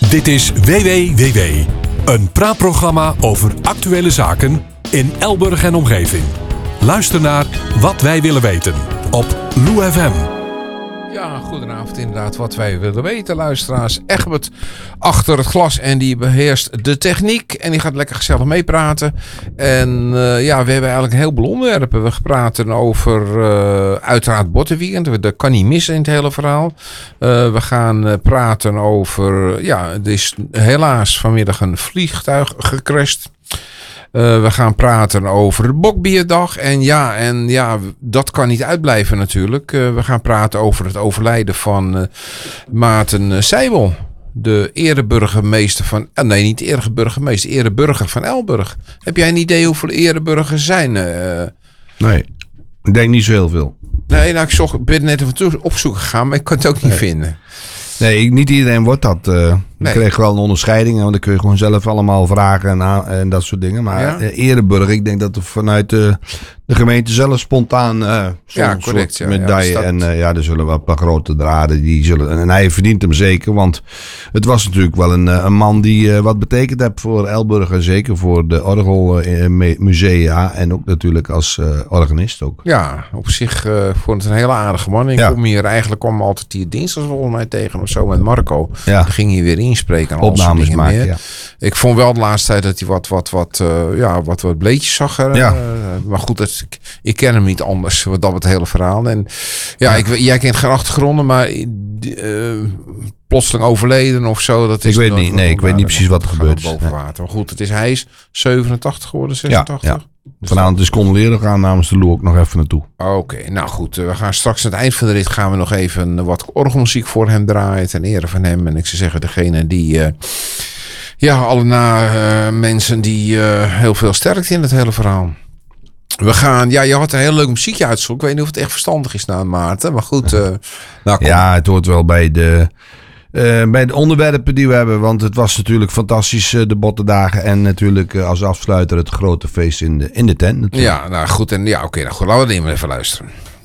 Dit is WWWW, een praatprogramma over actuele zaken in Elburg en omgeving. Luister naar Wat Wij Willen Weten op Lou FM. Ja, goedenavond inderdaad. Wat wij willen weten, luisteraars. Egbert achter het glas en die beheerst de techniek. En die gaat lekker gezellig meepraten. En we hebben eigenlijk een heleboel onderwerpen. We praten over uiteraard Bottenweekend. Dat kan niet missen in het hele verhaal. We gaan praten over... er is helaas vanmiddag een vliegtuig gecrashed. We gaan praten over de Bokbierdag. En dat kan niet uitblijven natuurlijk. We gaan praten over het overlijden van Maarten Seibel. De ereburgemeester van... niet de ereburgemeester, ereburger van Elburg. Heb jij een idee hoeveel ereburgers zijn? Nee, ik denk niet zo heel veel. Nee, ik ben net even opzoeken gegaan, maar ik kan het ook niet vinden. Nee, niet iedereen wordt dat. Je kreeg wel een onderscheiding, want dan kun je gewoon zelf allemaal vragen en dat soort dingen. Maar Ereburg, ik denk dat er vanuit de gemeente zelf spontaan correct, medaille. En er zullen wel een paar grote draden. En hij verdient hem zeker, want het was natuurlijk wel een man die wat betekend heeft voor Elburg. En zeker voor de orgelmusea en ook natuurlijk als organist ook. Ja, op zich vond het een hele aardige man. Ik kwam altijd hier dinsdag volgens mij tegen of zo met Marco. Ja. Dan ging hij weer inspreken en opnames maken. Ja. Ik vond wel de laatste tijd dat hij wat bleetjes zag. Maar goed, ik ken hem niet anders, wat dat het hele verhaal. En jij kent geen achtergronden, maar plotseling overleden of zo. Dat is ik weet niet. Nee, ik weet niet precies wat er gebeurd is. Boven water. Maar goed, hij is 87 geworden, 86. Ja. Dus vanavond is condoleren gaan namens de Lou ook nog even naartoe. Oké, nou goed. We gaan straks aan het eind van de rit gaan we nog even wat orgelmuziek voor hem draaien. Ten ere van hem. En ik zou zeggen, degene die... alle mensen die heel veel sterkte in het hele verhaal. We gaan... je had een heel leuk muziekje uitgezocht. Ik weet niet of het echt verstandig is nou, Maarten. Maar goed. Het hoort wel bij de onderwerpen die we hebben. Want het was natuurlijk fantastisch, de Bottendagen. En natuurlijk als afsluiter het grote feest in de tent. Natuurlijk. Ja, nou goed. En laten we er maar even luisteren.